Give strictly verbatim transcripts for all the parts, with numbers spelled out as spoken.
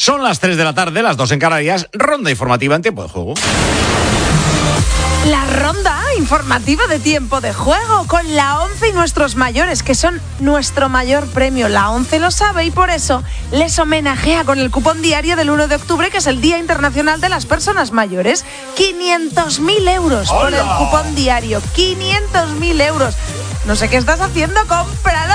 Son las tres de la tarde, las dos en Canarias, ronda informativa en tiempo de juego. La ronda informativa de tiempo de juego con la ONCE y nuestros mayores, que son nuestro mayor premio. La ONCE lo sabe y por eso les homenajea con el cupón diario del uno de octubre, que es el Día Internacional de las Personas Mayores. quinientos mil euros por el cupón diario. quinientos mil euros. No sé qué estás haciendo, ¡cómpralo!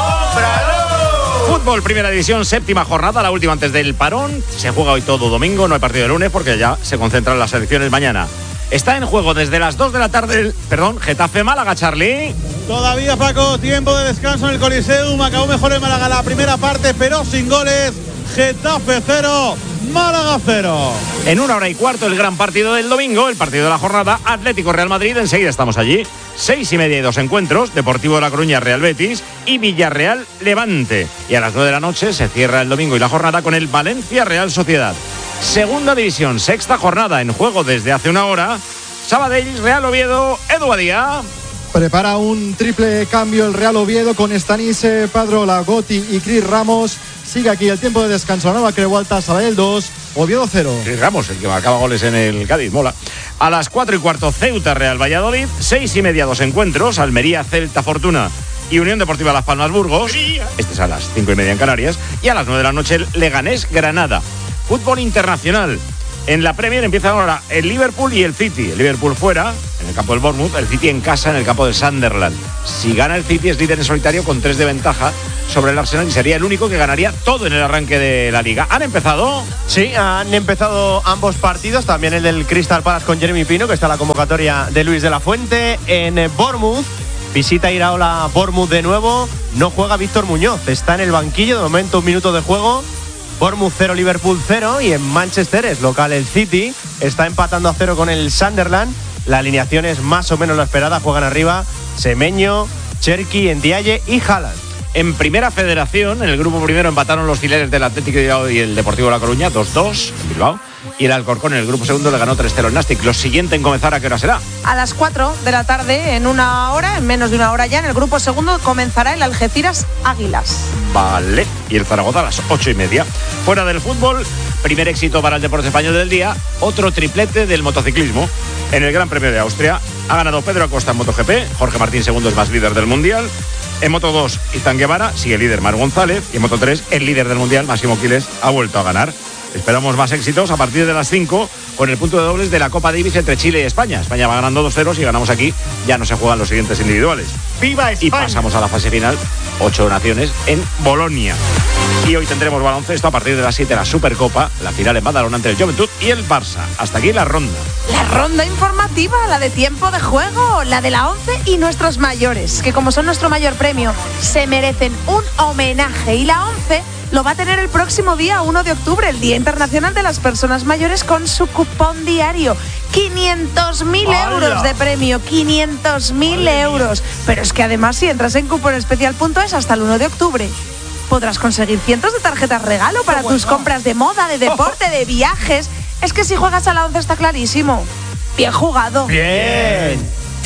¡Cómpralo! Fútbol, primera división, séptima jornada, la última antes del parón. Se juega hoy todo domingo, no hay partido de lunes porque ya se concentran las selecciones mañana. Está en juego desde las dos de la tarde, perdón, Getafe-Málaga, Charlie. Todavía, Paco, tiempo de descanso en el Coliseum. Acabó mejor el Málaga la primera parte, pero sin goles. Getafe cero, Málaga cero. En una hora y cuarto, el gran partido del domingo, el partido de la jornada, Atlético-Real Madrid. Enseguida estamos allí. Seis y media y dos encuentros, Deportivo de La Coruña, Real Betis y Villarreal-Levante. Y a las nueve de la noche se cierra el domingo y la jornada con el Valencia-Real Sociedad. Segunda división, sexta jornada en juego desde hace una hora. Sabadell, Real Oviedo, Edu Badía. Prepara un triple cambio el Real Oviedo con Stanise, Padrola, Gotti y Cris Ramos. Sigue aquí el tiempo de descanso. La nueva Creualta, Sabadell dos, Oviedo cero. Cris Ramos, el que marcaba goles en el Cádiz, mola. A las cuatro y cuarto, Ceuta, Real Valladolid. Seis y media, dos encuentros. Almería, Celta, Fortuna y Unión Deportiva Las Palmas, Burgos. Este es a las cinco y media en Canarias. Y a las nueve de la noche, el Leganés, Granada. Fútbol internacional. En la Premier empiezan ahora el Liverpool y el City. El Liverpool fuera, en el campo del Bournemouth, el City en casa, en el campo del Sunderland. Si gana el City es líder en solitario con tres de ventaja sobre el Arsenal y sería el único que ganaría todo en el arranque de la Liga. ¿Han empezado? Sí, han empezado ambos partidos, también el del Crystal Palace con Jeremy Pino, que está en la convocatoria de Luis de la Fuente. En Bournemouth, visita Iraola Bournemouth de nuevo, no juega Víctor Muñoz, está en el banquillo, de momento un minuto de juego. Bournemouth cero, Liverpool cero, y en Manchester es local el City, está empatando a cero con el Sunderland. La alineación es más o menos la esperada, juegan arriba Semeño, Cherki, Ndiaye y Haaland. En Primera Federación, en el grupo primero empataron los filiales del Atlético de Bilbao y el Deportivo de La Coruña, dos dos en Bilbao. Y el Alcorcón en el grupo segundo le ganó tres cero al Nastic. Lo siguiente en comenzar, ¿a qué hora será? A las cuatro de la tarde, en una hora, en menos de una hora ya, en el grupo segundo comenzará el Algeciras Águilas. Vale. Y el Zaragoza a las ocho y media. Fuera del fútbol, primer éxito para el deporte español del día, otro triplete del motociclismo. En el Gran Premio de Austria ha ganado Pedro Acosta en MotoGP, Jorge Martín segundo es más líder del Mundial. En Moto dos, Izan Guevara sigue líder Mar González. Y en Moto tres, el líder del Mundial, Máximo Quiles, ha vuelto a ganar. Esperamos más éxitos a partir de las cinco con el punto de dobles de la Copa Davis entre Chile y España. España va ganando dos cero, si ganamos aquí ya no se juegan los siguientes individuales. ¡Viva España! Y pasamos a la fase final, ocho naciones en Bolonia. Y hoy tendremos baloncesto a partir de las siete, la Supercopa, la final en Badalona entre el Juventud y el Barça. Hasta aquí la ronda. La ronda informativa, la de tiempo de juego, la de la ONCE y nuestros mayores, que como son nuestro mayor premio, se merecen un homenaje. Y la ONCE lo va a tener el próximo día uno de octubre, el Día Internacional de las Personas Mayores, con su cupón diario. quinientos mil euros de premio, quinientos mil euros. Pero es que además, si entras en cupón especial punto es hasta el uno de octubre, podrás conseguir cientos de tarjetas regalo para tus compras de moda, de deporte, de viajes. Es que si juegas a la ONCE está clarísimo. Bien jugado. Bien.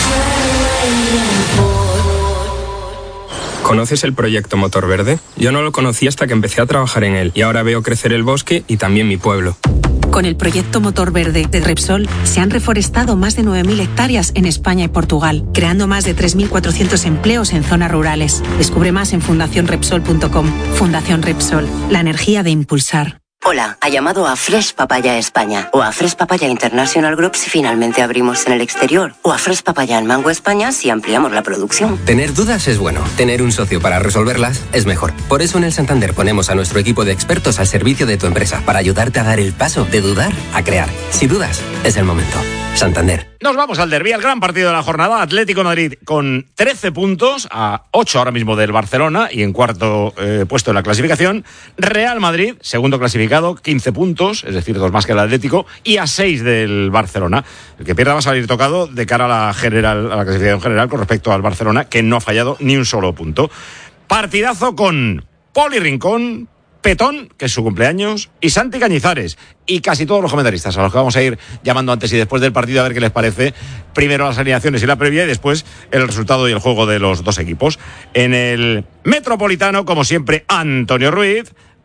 ¿Conoces el proyecto Motor Verde? Yo no lo conocí hasta que empecé a trabajar en él y ahora veo crecer el bosque y también mi pueblo. Con el proyecto Motor Verde de Repsol se han reforestado más de nueve mil hectáreas en España y Portugal, creando más de tres mil cuatrocientos empleos en zonas rurales. Descubre más en fundación repsol punto com. Fundación Repsol, la energía de impulsar. Hola, ha llamado a Fresh Papaya España o a Fresh Papaya International Group si finalmente abrimos en el exterior o a Fresh Papaya en Mango España si ampliamos la producción. Tener dudas es bueno, tener un socio para resolverlas es mejor. Por eso en el Santander ponemos a nuestro equipo de expertos al servicio de tu empresa para ayudarte a dar el paso de dudar a crear. Si dudas, es el momento. Santander. Nos vamos al derbi, al gran partido de la jornada. Atlético de Madrid con trece puntos, a ocho ahora mismo del Barcelona y en cuarto eh, puesto en la clasificación. Real Madrid, segundo clasificado, quince puntos, es decir, dos más que el Atlético, y a seis del Barcelona. El que pierda va a salir tocado de cara a la general, a la clasificación general con respecto al Barcelona, que no ha fallado ni un solo punto. Partidazo con Poli Rincón, Petón, que es su cumpleaños, y Santi Cañizares, y casi todos los comentaristas, a los que vamos a ir llamando antes y después del partido a ver qué les parece. Primero las alineaciones y la previa, y después el resultado y el juego de los dos equipos. En el Metropolitano, como siempre, Antonio Ruiz,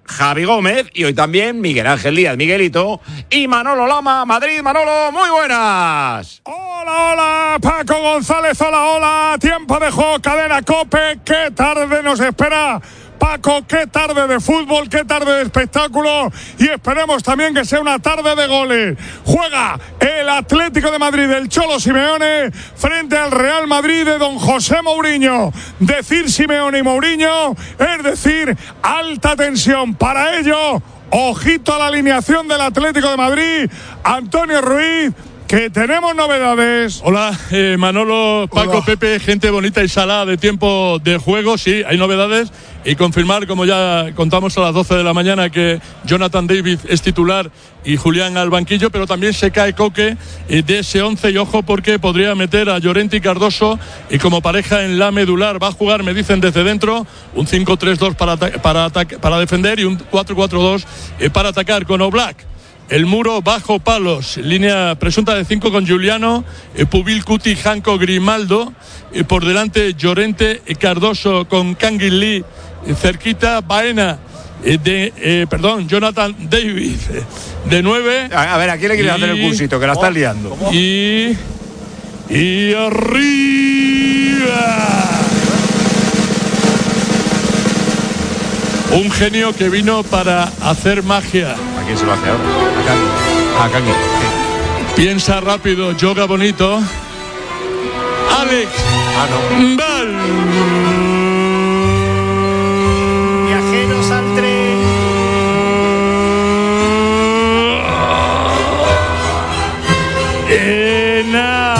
Javi Gómez y hoy también Miguel Ángel Díaz, Miguelito, y Manolo Lama, Madrid. Manolo, muy buenas. Hola, hola, Paco González, hola, hola, tiempo de juego, cadena COPE, qué tarde nos espera. Paco, qué tarde de fútbol, qué tarde de espectáculo y esperemos también que sea una tarde de goles. Juega el Atlético de Madrid del Cholo Simeone frente al Real Madrid de don José Mourinho. Decir Simeone y Mourinho es decir alta tensión. Para ello, ojito a la alineación del Atlético de Madrid. Antonio Ruiz, que tenemos novedades. Hola, eh, Manolo, Paco, Hola. Pepe, gente bonita y salada de tiempo de juego. Sí, hay novedades. Y confirmar, como ya contamos a las doce de la mañana, que Jonathan David es titular y Julián al banquillo, pero también se cae Coque eh, de ese once. Y ojo, porque podría meter a Llorente y Cardoso y como pareja en la medular. Va a jugar, me dicen, desde dentro un cinco tres dos para, para, para defender y un cuatro cuatro dos eh, para atacar con Oblak. El muro bajo palos, línea presunta de cinco con Giuliano, eh, Pubil, Cuti, Janco, Grimaldo, eh, por delante Llorente, eh, Cardoso con Canguilí, eh, cerquita Baena, eh, de, eh, perdón, Jonathan David, eh, de nueve. A, a ver, ¿a quién le quieres hacer el cursito? Que la estás liando. Y, y arriba. Un genio que vino para hacer magia. ¿A quién se lo hace ahora? A Kangui. A Kangui. Sí. Piensa rápido, yoga bonito. Alex. Ah, no. Val. Viajeros al tren. Ena.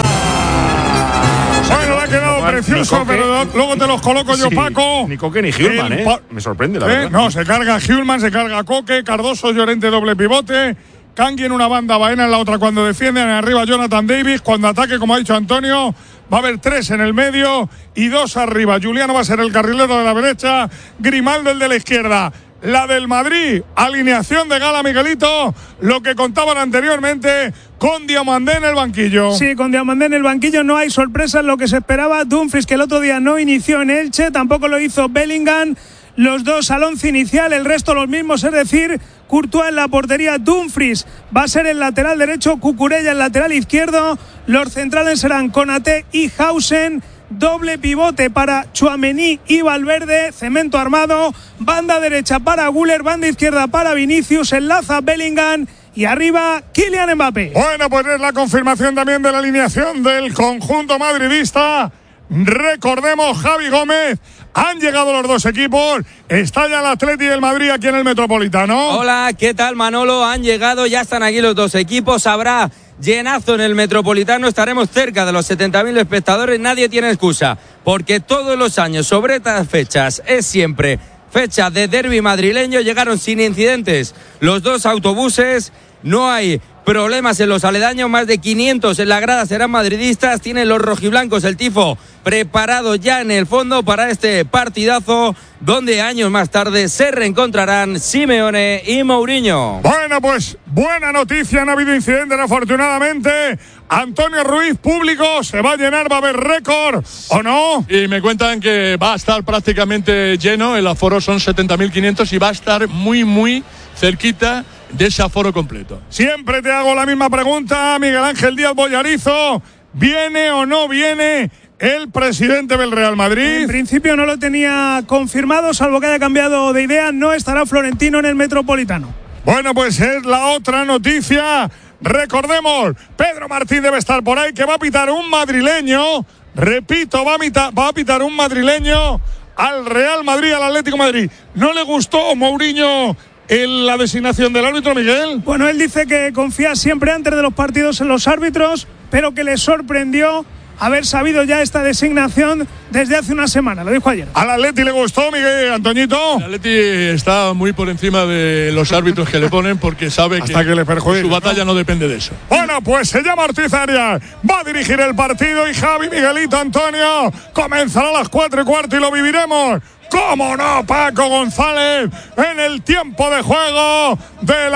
Bueno, le ha quedado precioso, pero luego te los coloco yo, sí, Paco. Ni Coque ni Hjulman, ¿eh? Me sorprende, la ¿Eh? verdad. No, se carga Hjulman, se carga Coque, Cardoso, Llorente, doble pivote. Kangui en una banda, Baena en la otra cuando defienden. Arriba Jonathan Davis. Cuando ataque, como ha dicho Antonio, va a haber tres en el medio y dos arriba. Giuliano va a ser el carrilero de la derecha. Grimaldo el de la izquierda. La del Madrid, alineación de gala, Miguelito, lo que contaban anteriormente con Diomandé en el banquillo. Sí, con Diomandé en el banquillo no hay sorpresas, lo que se esperaba. Dumfries, que el otro día no inició en Elche, tampoco lo hizo Bellingham. Los dos al once inicial, el resto los mismos, es decir, Courtois en la portería, Dumfries va a ser el lateral derecho, Cucurella el lateral izquierdo, los centrales serán Konaté y Hausen. Doble pivote para Tchouaméni y Valverde, cemento armado, banda derecha para Güler, banda izquierda para Vinicius, enlaza Bellingham y arriba Kylian Mbappé. Bueno, pues es la confirmación también de la alineación del conjunto madridista. Recordemos, Javi Gómez, han llegado los dos equipos, está ya el Atleti y el Madrid aquí en el Metropolitano. Hola, ¿qué tal, Manolo? Han llegado, ya están aquí los dos equipos, habrá llenazo en el Metropolitano, estaremos cerca de los setenta mil espectadores, nadie tiene excusa, porque todos los años sobre estas fechas es siempre fecha de derbi madrileño, llegaron sin incidentes los dos autobuses, no hay problemas en los aledaños, más de quinientos en la grada serán madridistas, tienen los rojiblancos el tifo preparado ya en el fondo para este partidazo donde años más tarde se reencontrarán Simeone y Mourinho. Bueno, pues buena noticia, no ha habido incidentes afortunadamente. Antonio Ruiz, público, se va a llenar, va a haber récord, ¿o no? Y me cuentan que va a estar prácticamente lleno, el aforo son setenta mil quinientos y va a estar muy, muy cerquita de ese aforo completo. Siempre te hago la misma pregunta, Miguel Ángel Díaz Bollarizo, ¿viene o no viene el presidente del Real Madrid? En principio no lo tenía confirmado, salvo que haya cambiado de idea, no estará Florentino en el Metropolitano. Bueno, pues es la otra noticia. Recordemos, Pedro Martín debe estar por ahí, que va a pitar un madrileño, repito, va a, pitar, va a pitar un madrileño al Real Madrid, al Atlético de Madrid. ¿No le gustó Mourinho en la designación del árbitro, Miguel? Bueno, él dice que confía siempre antes de los partidos en los árbitros, pero que le sorprendió haber sabido ya esta designación desde hace una semana, lo dijo ayer. ¿Al Atleti le gustó, Miguel, Antoñito? El Atleti está muy por encima de los árbitros que le ponen porque sabe Hasta que, que le perjudica, su batalla ¿no? no depende de eso. Bueno, pues se llama Ortiz Arias, va a dirigir el partido y Javi, Miguelito, Antonio, comenzará a las cuatro y cuarto y lo viviremos. ¿Cómo no, Paco González? En el tiempo de juego de la